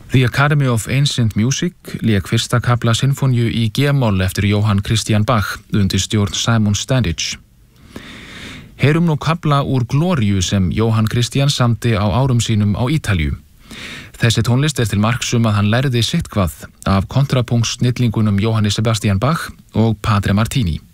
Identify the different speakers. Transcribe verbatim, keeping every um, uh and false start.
Speaker 1: The Academy of Ancient Music lék fyrsta kafla sinfóníu í G-moll eftir Johann Christian Bach undir stjórn Simon Standage. Heyrum nú kafla úr Glóríu sem Johann Christian samdi á árum sínum á Ítalíu. Þessi tónlist er til marks um að hann lærði sitthvað af kontrapunkt snillingunum Johanni Sebastian Bach og Padre Martini.